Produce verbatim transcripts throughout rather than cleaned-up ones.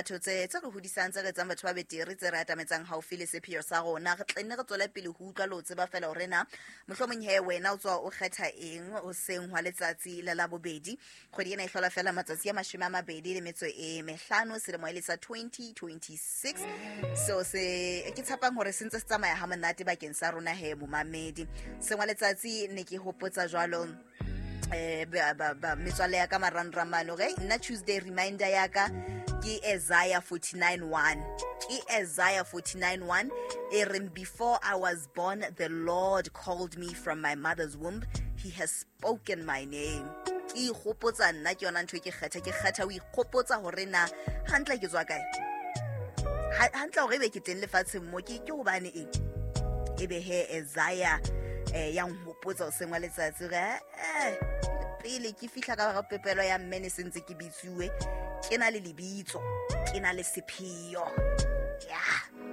batho tse tse re hodisang tse re tsang batho ba beteri tse re atametsang haufi le sepheo sa rona re tlenne re tswela pele ho utlwa lo tseba fela hore na mohlomong he wena o tswa o kgetha eng o seng hwa letsatsi la la bobedi kgwedi ena e hlola fela matsatsi a mashome a mabedi le metso e mehlano selemo e le sa twenty twenty-six so se ke tshapang hore sentse se tsamaya ha monate bakeng sa rona he momamedi sengwa letsatsi ne ke hopotsa jwalo eh ba ba ba metswalle ya ka marangrang mano okay nna Tuesday reminder ya ka ke Isaiah forty-nine one ke Isaiah forty-nine one erin before I was born the Lord called me from my mother's womb he has spoken my name ke hopotsa nna ke yona ntho ke kgetha ke kgetha o ikgopotsa hore na hantle ke tswa kae hantle hore be ke teng lefatsheng mo ke ke hobane eng ebe he Isaiah eh yang hopotsa o sengwa letsatsi re eh pele ke fihla ka ga pepelo ya mmene sentse ke bitsuwe ke na le lebitso ke na le sepheo ya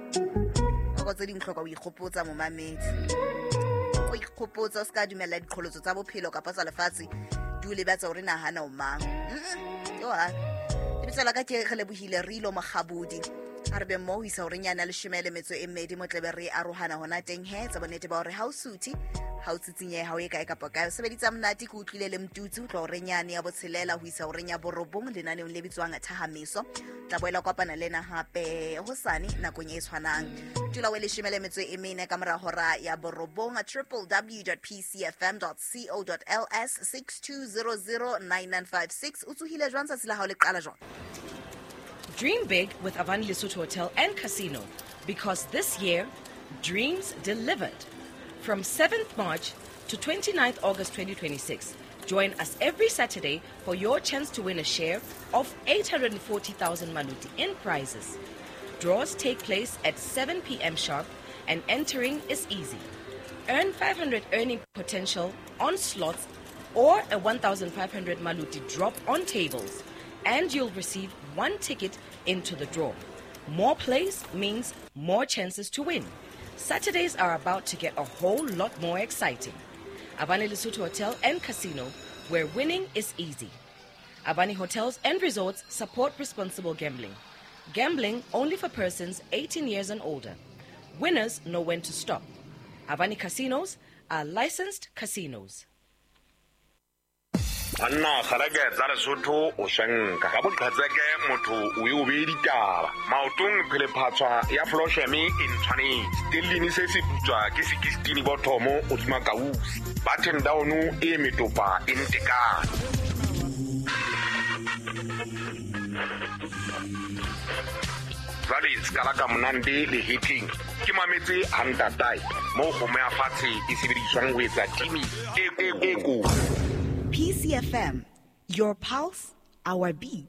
go tse ding tlhoka o ikgopotsa mo mamedi o ikgopotsa o ska dumela diqholotso tsa bophelo ka patsa lefatsi di o lebatsa hore na hana o mang yo ha ditsela ka ke re lebohile re ilo mogabodi arbe mo ho isa hore nyana le shemele metso e mmedi mo tlebe re arohana hona teng he tsa bonete ba hore ha o suthi ha o tsitsinye ha o e kae kapa kae o sebeditsa mnati ke utlwile le mtutsi o tlo hore nyane ya botshelela ho isa hore nya borobong le nane le bitswang thahamiso tla boela kopana lena hape hosane nakong e tshwanang tula wele shemele metso e mene ka mora hora ya borobong w w w dot p c f m dot co dot l s six two zero zero nine nine five six o tsuhile jwang sa sila ha o le qala jwang. Dream big with Avani Lesotho Hotel and Casino because this year, dreams delivered. From seventh March to twenty-ninth August twenty twenty-six, join us every Saturday for your chance to win a share of eight hundred forty thousand Maluti in prizes. Draws take place at seven p.m. sharp and entering is easy. Earn five hundred earning potential on slots or a one thousand five hundred Maluti drop on tables. And you'll receive one ticket into the draw. More plays means more chances to win. Saturdays are about to get a whole lot more exciting. Avani Lesotho Hotel and Casino, where winning is easy. Avani Hotels and Resorts support responsible gambling. Gambling only for persons eighteen years and older. Winners know when to stop. Avani Casinos are licensed casinos. Anna kharage tsara sotho o shenka ka botlhatseke motho o e obedi taba maotong phele phatswa ya floshemi in tshwane dilini se se putswa ke sixteen bothomo o dima kausi button down e metopa in tekana Valley skala ka monande le hitting ke mametse hanta tai mo go me afatse e sebediswang ho etsa timi e e go P C F M, your pulse, our beat.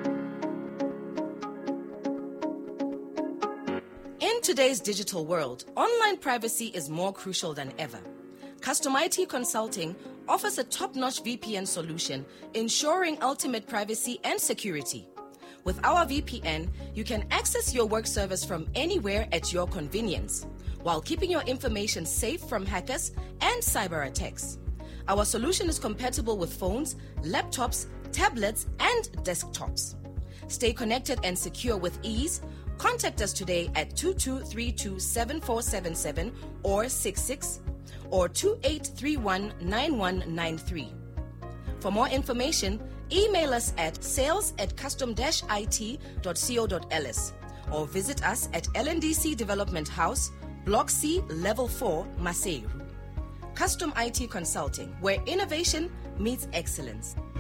In today's digital world, online privacy is more crucial than ever. Custom I T Consulting offers a top-notch V P N solution, ensuring ultimate privacy and security. With our V P N, you can access your work service from anywhere at your convenience, while keeping your information safe from hackers and cyber attacks. Our solution is compatible with phones, laptops, tablets, and desktops. Stay connected and secure with ease. Contact us today at two two three two seven four seven seven or six six or two eight three one nine one nine three. For more information, email us at sales at custom dash I T dot co dot L S or visit us at L N D C Development House, Block C, Level four, Maseru. Custom I T Consulting, where innovation meets excellence.